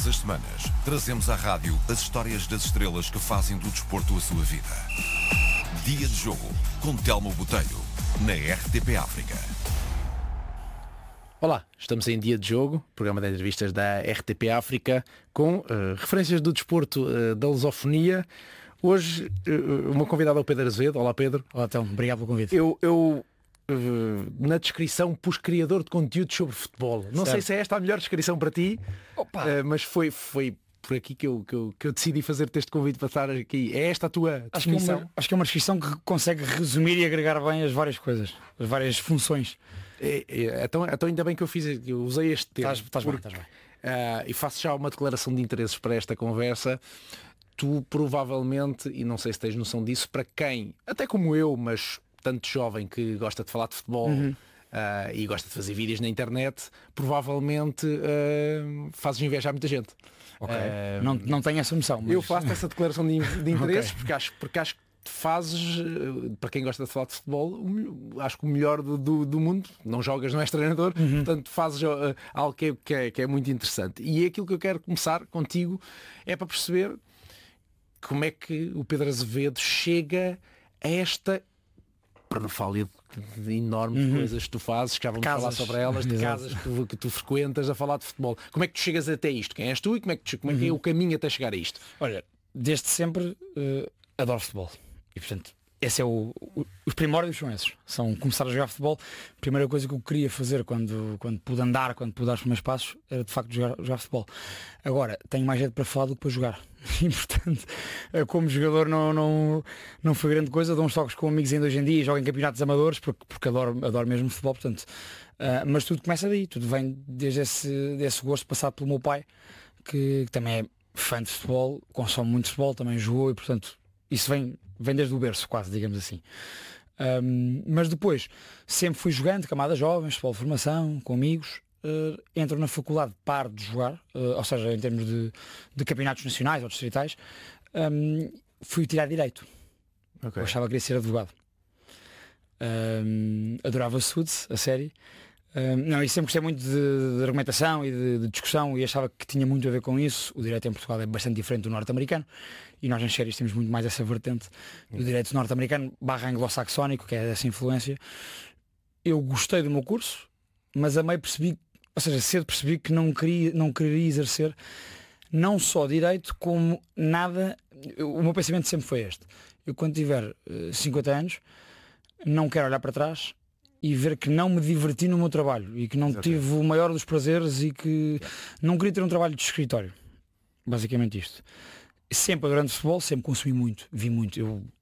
Todas as semanas, trazemos à rádio as histórias das estrelas que fazem do desporto a sua vida. Dia de Jogo, com Telmo Botelho, na RTP África. Olá, estamos em Dia de Jogo, programa de entrevistas da RTP África, com referências do desporto da lusofonia. Hoje, o meu convidado é o Pedro Azevedo. Olá, Pedro. Olá, então, obrigado pelo convite. Eu na descrição pus criador de conteúdo sobre futebol. Não sei se é esta a melhor descrição para ti, mas foi por aqui que eu decidi fazer-te este convite para estar aqui. É esta a tua descrição? Acho que é uma descrição que consegue resumir e agregar bem as várias coisas, as várias funções. Então ainda bem que eu usei este termo. Estás bem. E faço já uma declaração de interesses para esta conversa. Tu provavelmente, e não sei se tens noção disso, para quem, até como eu, mas tanto jovem que gosta de falar de futebol e gosta de fazer vídeos na internet, provavelmente fazes inveja a muita gente. Okay. Não tenho essa noção. Mas... Eu faço essa declaração de interesses porque acho que fazes, para quem gosta de falar de futebol, acho que o melhor do mundo. Não jogas, não és treinador, portanto fazes algo que é muito interessante. E aquilo que eu quero começar contigo é para perceber como é que o Pedro Azevedo chega a esta pernofália de enormes coisas que tu fazes, que já vamos falar sobre elas, de casas que tu frequentas a falar de futebol. Como é que tu chegas até isto? Quem és tu e como é que é o caminho até chegar a isto? Olha, desde sempre adoro futebol. E portanto, esse é os primórdios são esses. São começar a jogar futebol. A primeira coisa que eu queria fazer quando pude andar, quando pude dar os meus passos, era de facto jogar futebol. Agora, tenho mais jeito para falar do que para jogar. E portanto, como jogador não foi grande coisa. Dou uns toques com amigos ainda hoje em dia e jogo em campeonatos amadores porque adoro mesmo futebol. Portanto, mas tudo começa daí. Tudo vem desde esse gosto passado pelo meu pai, que também é fã de futebol, consome muito futebol, também jogou e portanto isso vem desde o berço quase, digamos assim. Mas depois sempre fui jogando, camadas jovens, futebol de formação, com amigos. Entro na faculdade, paro de jogar, ou seja, em termos de campeonatos nacionais ou distritais. Fui tirar direito. Eu achava que queria ser advogado. Adorava Suits, a série. E sempre gostei muito de argumentação e de discussão e achava que tinha muito a ver com isso. O direito em Portugal é bastante diferente do norte-americano e nós nas séries temos muito mais essa vertente do direito norte-americano / anglo-saxónico, que é dessa influência. Eu gostei do meu curso, mas cedo percebi que não queria exercer não só direito como nada. O meu pensamento sempre foi este: eu quando tiver 50 anos não quero olhar para trás e ver que não me diverti no meu trabalho e que não tive o maior dos prazeres e que não queria ter um trabalho de escritório. Basicamente isto. Sempre adorando futebol, sempre consumi muito, vi muito.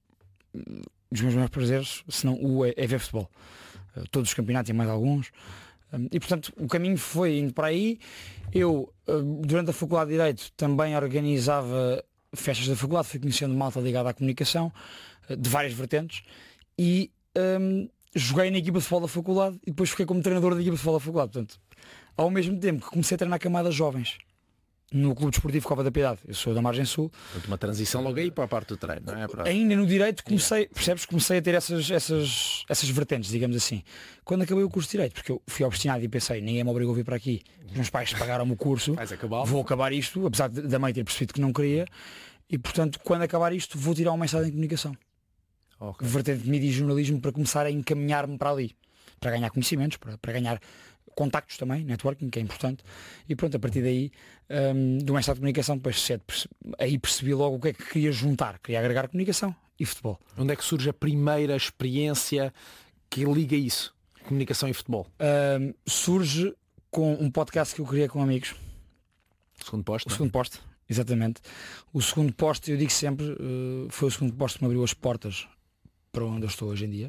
Os meus maiores prazeres, se não é ver futebol. Todos os campeonatos e mais alguns. E portanto o caminho foi indo para aí. Eu, durante a Faculdade de Direito, também organizava festas da faculdade, fui conhecendo malta ligada à comunicação, de várias vertentes, e joguei na equipa de futebol da faculdade e depois fiquei como treinador da equipa de futebol da faculdade. Portanto, ao mesmo tempo que comecei a treinar camadas jovens no Clube Desportivo Cova da Piedade, eu sou da Margem Sul. Uma transição logo aí para a parte do treino, não é? Ainda no direito comecei a ter essas vertentes, digamos assim. Quando acabei o curso de direito, porque eu fui obstinado e pensei, ninguém me obrigou a vir para aqui, os meus pais pagaram-me o curso, vou acabar isto, apesar da mãe ter percebido que não queria, e portanto quando acabar isto vou tirar um mestrado em comunicação. Vertente de mídia e jornalismo, para começar a encaminhar-me para ali, para ganhar conhecimentos, para ganhar contactos também, networking, que é importante. E pronto, a partir daí do mestrado de comunicação, depois aí percebi logo o que é que queria juntar, queria agregar comunicação e futebol. Onde é que surge a primeira experiência que liga isso, comunicação e futebol? Surge com um podcast que eu criei com amigos. O segundo posto? O segundo posto, exatamente. O segundo posto, eu digo sempre, foi o segundo posto que me abriu as portas para onde eu estou hoje em dia.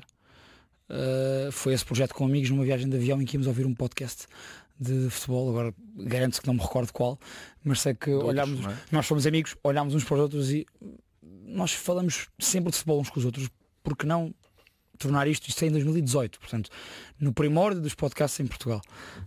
Foi esse projeto com amigos numa viagem de avião em que íamos ouvir um podcast de futebol. Agora garanto-se que não me recordo qual, mas sei que nós fomos amigos, olhámos uns para os outros e nós falamos sempre de futebol uns com os outros. Porque não tornar isto é em 2018, portanto no primórdio dos podcasts em Portugal,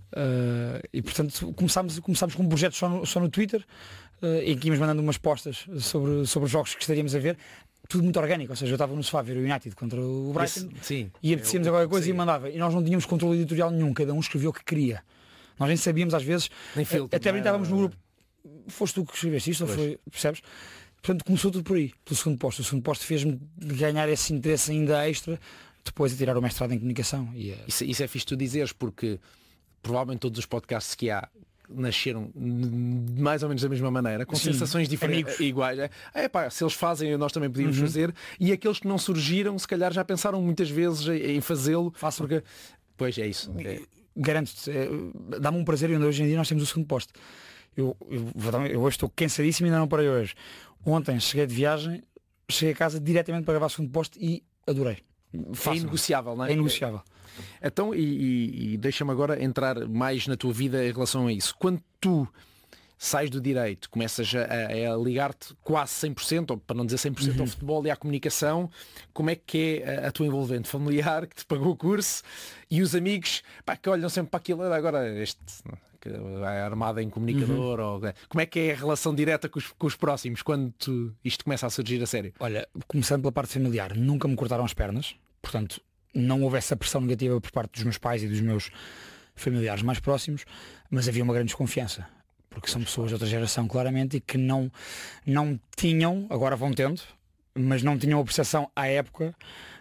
e portanto começámos com um projeto só no Twitter, em que íamos mandando umas postas sobre jogos que gostaríamos a ver, tudo muito orgânico, ou seja, eu estava no sofá a ver o United contra o Brighton e apetecíamos qualquer coisa e mandava, e nós não tínhamos controle editorial nenhum, cada um escrevia o que queria, nós nem sabíamos às vezes, até brincávamos no grupo, foste tu que escreveste isto, ou foi, percebes? Portanto, começou tudo por aí, pelo segundo posto. O segundo posto fez-me ganhar esse interesse ainda extra, depois a tirar o mestrado em comunicação. Isso é fixe tu dizeres, porque provavelmente todos os podcasts que há nasceram mais ou menos da mesma maneira, com sensações diferentes, iguais. Se eles fazem, nós também podíamos fazer. E aqueles que não surgiram, se calhar já pensaram muitas vezes em fazê-lo. Porque... Pois é isso. Garanto-te, dá-me um prazer, e hoje em dia nós temos o segundo posto. Eu hoje estou cansadíssimo e ainda não parei hoje. Ontem cheguei de viagem, cheguei a casa diretamente para gravar o segundo posto e adorei. É inegociável, não é? É inegociável. Então, e deixa-me agora entrar mais na tua vida em relação a isso. Quando tu sais do direito, começas a ligar-te quase 100%, ou para não dizer 100% ao futebol e à comunicação, como é que é a tua envolvente familiar que te pagou o curso e os amigos que olham sempre para aquilo, agora este que é armado em comunicador, ou como é que é a relação direta com os próximos quando isto começa a surgir a sério? Olha, começando pela parte familiar, nunca me cortaram as pernas, portanto não houve essa pressão negativa por parte dos meus pais e dos meus familiares mais próximos, mas havia uma grande desconfiança, porque são pessoas de outra geração claramente e que não tinham, agora vão tendo, mas não tinham a percepção à época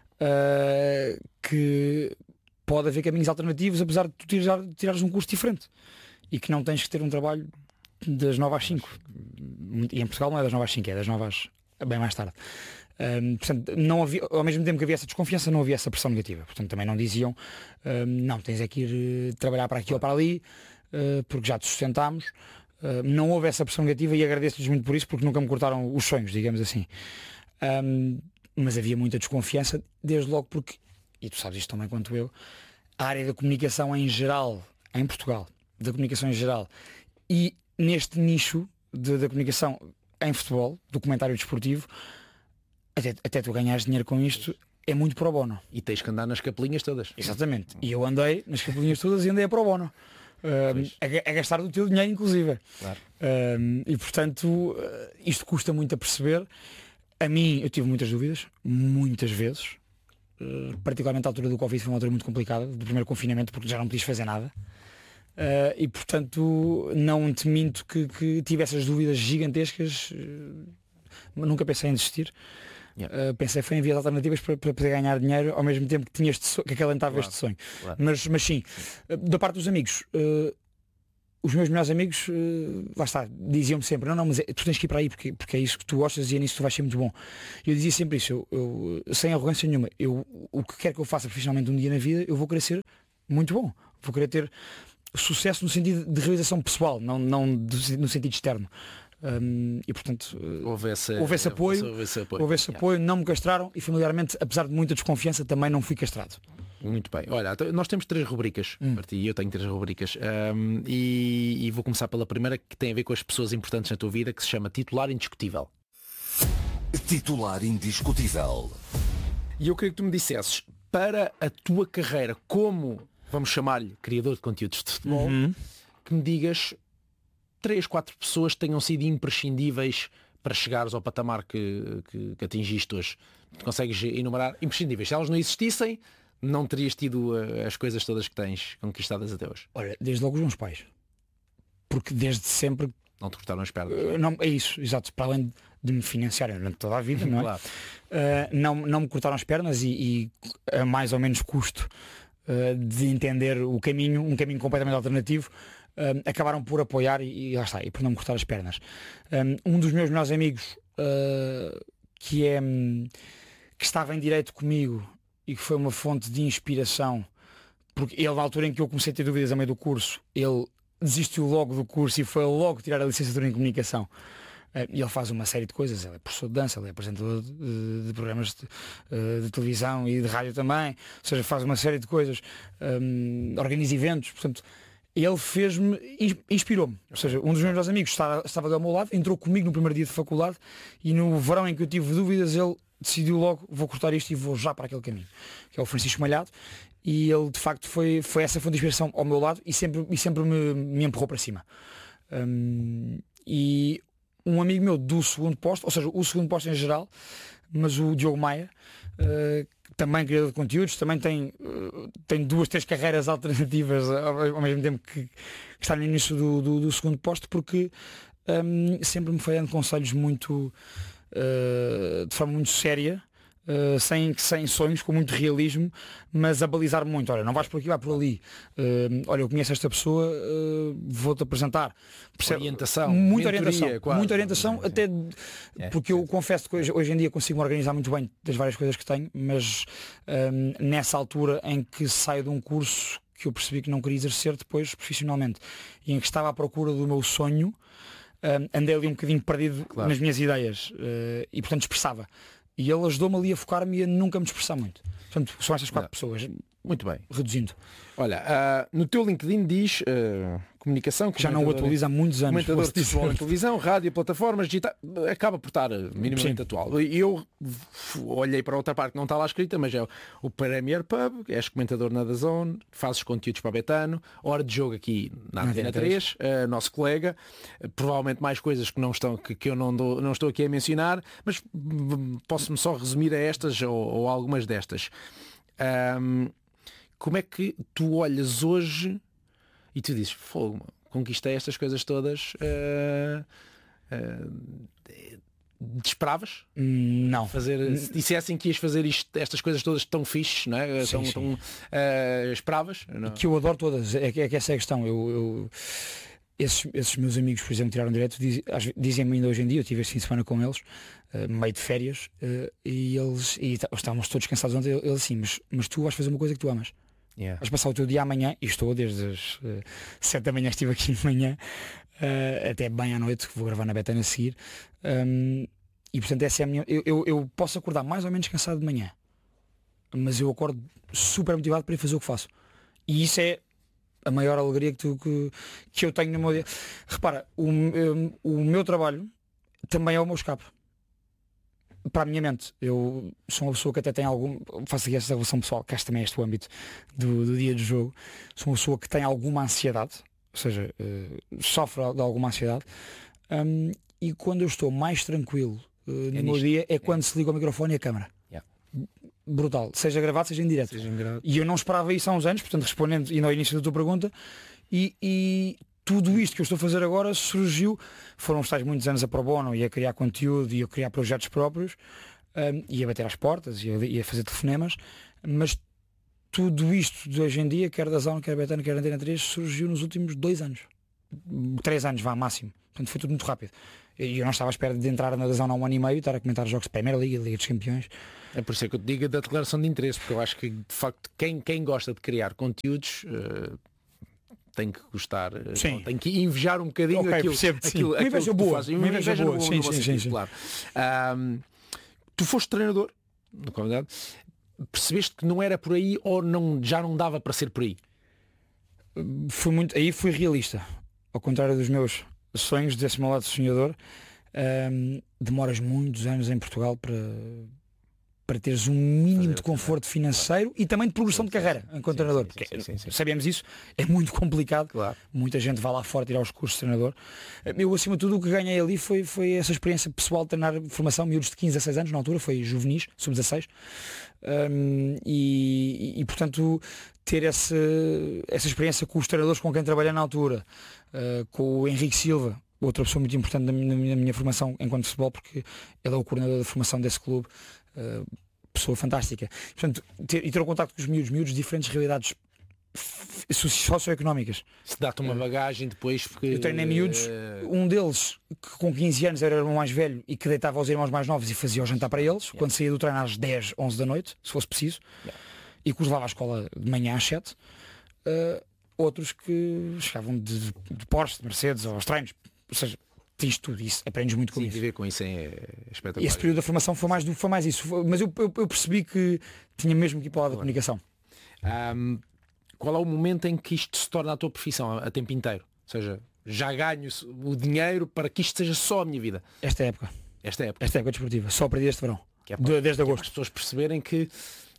que pode haver caminhos alternativos apesar de tu tirares um curso diferente e que não tens que ter um trabalho das 9 às 5. E em Portugal não é das 9 às 5, é das 9 às bem mais tarde. Portanto, não havia, ao mesmo tempo que havia essa desconfiança, não havia essa pressão negativa. Portanto, também não diziam não, tens é que ir trabalhar para aqui ou para ali, porque já te sustentámos. Não houve essa pressão negativa e agradeço-lhes muito por isso, porque nunca me cortaram os sonhos, digamos assim. Mas havia muita desconfiança, desde logo porque, e tu sabes isto também quanto eu, a área da comunicação em geral, em Portugal, da comunicação em geral, e neste nicho da comunicação em futebol, do comentário desportivo, até tu ganhares dinheiro com isto, é muito pro bono. E tens que andar nas capelinhas todas. Exatamente. E eu andei nas capelinhas todas e andei a pro bono. A gastar do teu dinheiro, inclusive. Claro. E portanto, isto custa muito a perceber. A mim, eu tive muitas dúvidas, muitas vezes. Particularmente a altura do Covid foi uma altura muito complicada, do primeiro confinamento, porque já não podias fazer nada. E portanto, não te minto que tive essas dúvidas gigantescas. Nunca pensei em desistir. Pensei foi em vias alternativas para poder ganhar dinheiro ao mesmo tempo que tinha que acalentava este sonho. Claro. Mas sim, da parte dos amigos, os meus melhores amigos, lá está, diziam-me sempre, não, mas tu tens que ir para aí porque é isso que tu gostas e é nisso que tu vais ser muito bom. E eu dizia sempre isso, eu sem arrogância nenhuma, o que quer que eu faça profissionalmente um dia na vida, eu vou querer ser muito bom, vou querer ter sucesso no sentido de realização pessoal, não no sentido externo. E portanto houve esse apoio, não me castraram e familiarmente, apesar de muita desconfiança, também não fui castrado. Muito bem, olha, nós temos 3 rubricas para ti, eu tenho 3 rubricas e vou começar pela primeira, que tem a ver com as pessoas importantes na tua vida, que se chama Titular Indiscutível. Titular Indiscutível. E eu queria que tu me dissesses, para a tua carreira como, vamos chamar-lhe, criador de conteúdos de futebol, que me digas 3, 4 pessoas que tenham sido imprescindíveis para chegares ao patamar que atingiste hoje. Tu consegues enumerar imprescindíveis. Se elas não existissem, não terias tido as coisas todas que tens conquistadas até hoje. Olha, desde logo os meus pais. Porque desde sempre... Não te cortaram as pernas. Não, é isso, exato. Para além de me financiarem durante toda a vida, não é? Claro. Não me cortaram as pernas e a mais ou menos custo de entender um caminho completamente alternativo, acabaram por apoiar e lá está, e por não me cortar as pernas. Um dos meus melhores amigos que estava em direito comigo e que foi uma fonte de inspiração, porque ele, na altura em que eu comecei a ter dúvidas a meio do curso, ele desistiu logo do curso e foi logo tirar a licenciatura em comunicação. E ele faz uma série de coisas, ele é professor de dança, ele é apresentador de programas de televisão e de rádio também, ou seja, faz uma série de coisas, organiza eventos, portanto, ele inspirou-me. Ou seja, um dos meus melhores amigos estava ali ao meu lado, entrou comigo no primeiro dia de faculdade e no verão em que eu tive dúvidas, ele decidiu logo, vou cortar isto e vou já para aquele caminho, que é o Francisco Malhado, e ele de facto foi essa fonte de inspiração ao meu lado e sempre me empurrou para cima. E um amigo meu do segundo posto, ou seja, o segundo posto em geral, mas o Diogo Maia, também criador de conteúdos, também tem 2, 3 carreiras alternativas ao mesmo tempo que está no início do segundo posto, porque sempre me foi dando conselhos muito de forma muito séria, sem sonhos, com muito realismo, mas a balizar muito. Olha, não vais por aqui, vai por ali. Olha, eu conheço esta pessoa, vou-te apresentar. Orientação, muita mentoria, orientação, quase. Muita orientação, Sim. até porque eu confesso que hoje em dia consigo me organizar muito bem das várias coisas que tenho, mas nessa altura em que saio de um curso que eu percebi que não queria exercer depois profissionalmente e em que estava à procura do meu sonho, andei ali um bocadinho perdido nas minhas ideias e portanto expressava. E ele ajudou-me ali a focar-me e a nunca me expressar muito. Portanto, são estas 4 pessoas. Muito bem. Reduzindo. Olha, no teu LinkedIn diz comunicação, que já não o atualiza há muitos anos. Comentador de futebol em televisão, rádio, plataformas digitais, acaba por estar minimamente atual. E eu olhei para outra parte que não está lá escrita, mas é o Premier Pub, és comentador na DAZN, fazes conteúdos para Betano, hora de jogo aqui na Antena 3, nosso colega, provavelmente mais coisas que eu não estou aqui a mencionar, mas posso-me só resumir a estas ou algumas destas. Como é que tu olhas hoje e tu dizes, fogo, conquistei estas coisas todas, desesperavas? Não. Se dissessem que ias fazer estas coisas todas tão fixes, não é? Tão esperavas? Não? Que eu adoro todas, é que essa é a questão. Esses meus amigos, por exemplo, tiraram direto, dizem-me ainda hoje em dia, eu tive este fim de semana com eles, meio de férias, e estávamos todos cansados ontem, eles assim, mas tu vais fazer uma coisa que tu amas. Vais passar o teu dia amanhã, e estou desde as 7 da manhã, estive aqui de manhã, até bem à noite, que vou gravar na Betano a seguir, e portanto essa é a minha. Eu posso acordar mais ou menos cansado de manhã, mas eu acordo super motivado para ir fazer o que faço. E isso é a maior alegria que eu tenho no meu dia. Repara, o meu trabalho também é o meu escape para a minha mente. Eu sou uma pessoa que até tem faço aqui esta relação pessoal, que também é este o âmbito do dia de jogo. Sou uma pessoa que tem alguma ansiedade, ou seja, sofre de alguma ansiedade, e quando eu estou mais tranquilo no meu dia é quando se liga o microfone e a câmara. Brutal, seja gravado, seja em direto. E eu não esperava isso há uns anos, portanto, respondendo e no início da tua pergunta, e tudo isto que eu estou a fazer agora surgiu, foram os tais muitos anos a pro bono e a criar conteúdo e a criar projetos próprios, e a bater às portas e a fazer telefonemas, mas tudo isto de hoje em dia, quer da DAZN, quer Betano, quer Antena 3, surgiu nos últimos 2 anos. 3 anos, vá, máximo. Portanto, foi tudo muito rápido. E eu não estava à espera de entrar na DAZN há 1 ano e meio e estar a comentar jogos de Premier League, Liga dos Campeões. É por isso que eu te digo da declaração de interesse, porque eu acho que, de facto, quem gosta de criar conteúdos tem que gostar, tem que invejar um bocadinho aquilo uma inveja boa. Uma inveja boa, sim, claro. Tu foste treinador, na qualidade, percebeste que não era por aí ou já não dava para ser por aí? Aí fui realista. Ao contrário dos meus sonhos, desse meu lado sonhador, demoras muitos anos em Portugal para teres um mínimo de conforto financeiro e também de progressão de carreira enquanto treinador. Sabemos isso, é muito complicado. Claro. Muita gente vai lá fora tirar os cursos de treinador. Eu, acima de tudo, o que ganhei ali foi essa experiência pessoal de treinar formação, miúdos de 15 a 16 anos, na altura, foi juvenis, sub-16. E portanto, ter essa experiência com os treinadores com quem trabalhei na altura, com o Henrique Silva, outra pessoa muito importante na minha formação enquanto futebol, porque ele é o coordenador da formação desse clube, pessoa fantástica. Portanto, ter o contacto com os miúdos de diferentes realidades socioeconómicas. Se dá-te uma bagagem depois, porque eu treinei miúdos, um deles que com 15 anos era o irmão mais velho e que deitava aos irmãos mais novos e fazia o jantar para eles, quando saía do treino às 10, 11 da noite, se fosse preciso, e que os levava à escola de manhã às 7. Outros que chegavam de Porsche, de Mercedes aos treinos, ou seja, tens tudo isso, aprendes muito com isso. Viver com isso é espetacular. E esse período da formação foi mais isso. Mas eu percebi que tinha mesmo que ir para o lado da comunicação. Qual é o momento em que isto se torna a tua profissão a tempo inteiro? Ou seja, já ganho o dinheiro para que isto seja só a minha vida. Esta época desportiva, só perdi este verão, desde agosto. As pessoas perceberem que